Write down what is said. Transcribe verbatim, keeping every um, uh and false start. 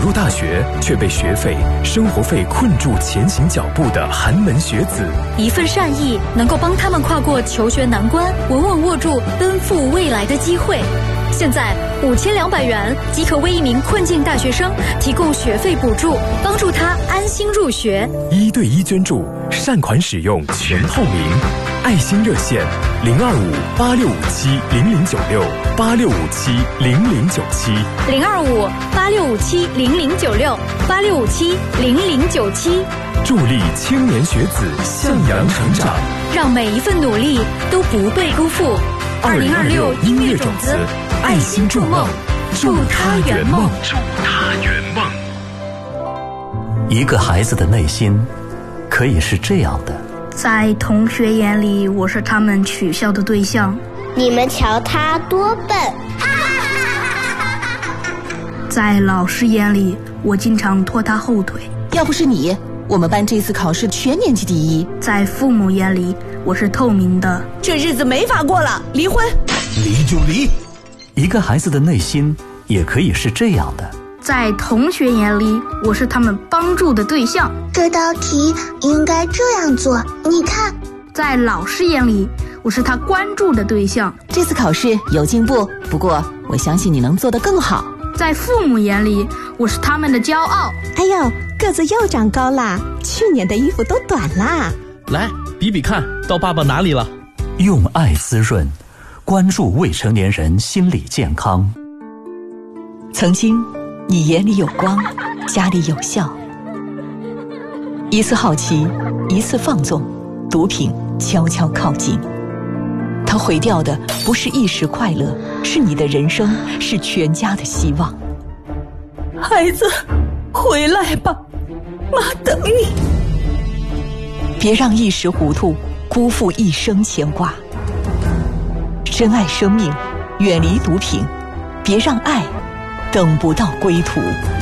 入大学却被学费、生活费困住前行脚步的寒门学子， 一份善意能够帮他们跨过求学难关，稳稳握住奔赴未来的机会。现在五千两百元即可为一名困境大学生提供学费补助，帮助他安心入学。 一对一捐助，善款使用全透明。爱心热线零二五八六五七零零九六八六五七零零九七零二五八六五七零零九六八六五七零零九七， 助力青年学子向阳成长， 让每一份努力都不被辜负。二零二六音乐种子，爱心筑梦，助他圆梦， 助他圆梦。 一个孩子的内心可以是这样的， 在同学眼里，我是他们取笑的对象。 你们瞧他多笨！ 在老师眼里，我经常拖他后腿。 要不是你，我们班这次考试全年级第一。 在父母眼里，我是透明的。 这日子没法过了，离婚！ 离就离。 一个孩子的内心也可以是这样的， 在同学眼里，我是他们帮助的对象。 这道题应该这样做，你看。 在老师眼里，我是他关注的对象。 这次考试有进步，不过我相信你能做得更好。 在父母眼里，我是他们的骄傲。 哎呦，个子又长高啦，去年的衣服都短啦。 来比比看，到爸爸哪里了？ 用爱滋润，关注未成年人心理健康。 曾经你眼里有光，家里有笑。一次好奇，一次放纵，毒品悄悄靠近。它毁掉的不是一时快乐，是你的人生，是全家的希望。孩子，回来吧，妈等你。别让一时糊涂辜负一生牵挂。珍爱生命，远离毒品，别让爱等不到归途。